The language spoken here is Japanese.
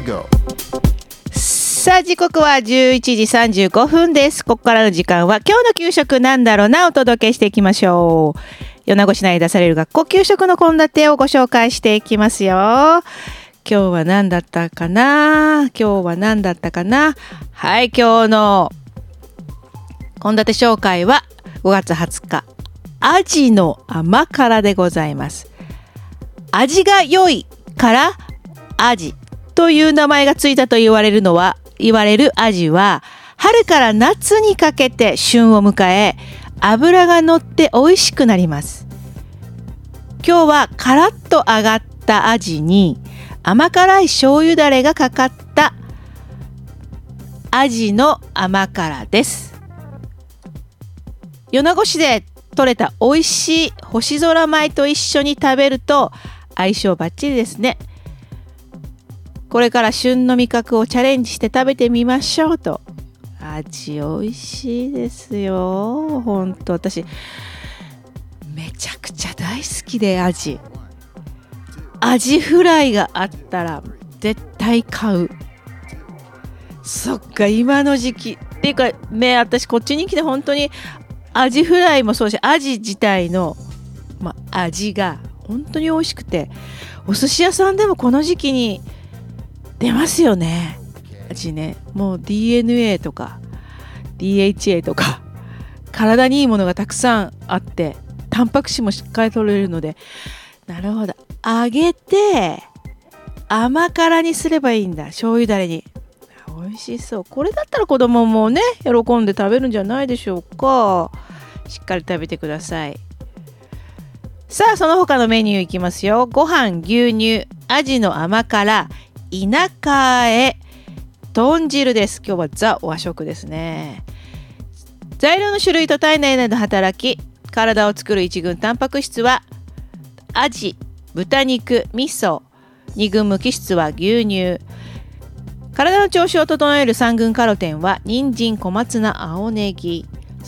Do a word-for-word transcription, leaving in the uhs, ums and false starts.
go。 さあ時刻はじゅういちじさんじゅうごふんです。ここからの時間は今日の給食なんだろうなお届けしていきましょう。米子市内で出される学校給食の献立をご紹介していきますよ。今日は何だったかな今日は何だったかなはい、今日の献立紹介はごがつはつか、アジの甘辛でございます。味が良いからアジという名前がついたと言われるのは言われるアジは春から夏にかけて旬を迎え、脂が乗って美味しくなります。今日はカラッと揚がったアジに甘辛い醤油だれがかかったアジの甘辛です。米子市で採れた美味しい星空米と一緒に食べると相性バッチリですね。これから旬の味覚をチャレンジして食べてみましょうと。味美味しいですよ。ほんと私めちゃくちゃ大好きで、アジアジフライがあったら絶対買う。そっか、今の時期っていうかね、私こっちに来て本当にアジフライもそうし、アジ自体の、ま、味が本当に美味しくて、お寿司屋さんでもこの時期に出ますよね、味ね。もう ディーエヌエー とか ディーエイチエー とか体にいいものがたくさんあって、タンパク質もしっかり取れるので、なるほど、揚げて甘辛にすればいいんだ、醤油だれに。美味しそう。これだったら子供もね喜んで食べるんじゃないでしょうか。しっかり食べてください。さあその他のメニューいきますよ。ご飯、牛乳、アジの甘辛、田舎へ豚汁です。今日はザ和食ですね。材料の種類と体内での働き、体を作る一軍タンパク質はアジ、豚肉、味噌。二軍無機質は牛乳。体の調子を整える三軍カロテンは人参、小松菜、青ネギ。